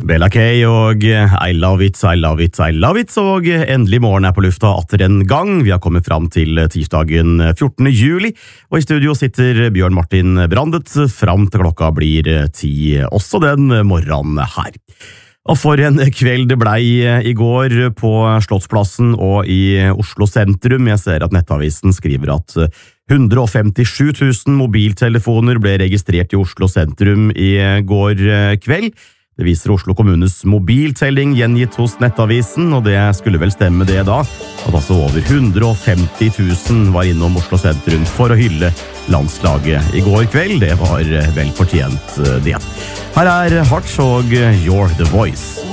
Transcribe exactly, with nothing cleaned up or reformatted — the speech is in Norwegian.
Bella K og I love it, I love it, I love it, og endelig morgen er på lufta atter en gang. Vi har kommet fram til tirsdagen fjortende juli, og i studio sitter Bjørn Martin Brandet fram til klokka blir ti også den morgenen her. Og for en kveld det blei i går på Slottsplassen og i Oslo sentrum. Jeg ser at Nettavisen skriver at hundre og femtisju tusen mobiltelefoner ble registrert i Oslo sentrum i går kveld. Det viser Oslo kommunes mobiltelling gjengitt hos Nettavisen, og det skulle vel stemme det da, at altså over hundre og femti tusen var innom Oslo sentrum for å hylle landslaget i går kveld. Det var vel fortjent det. Her er Hartz og You're the Voice.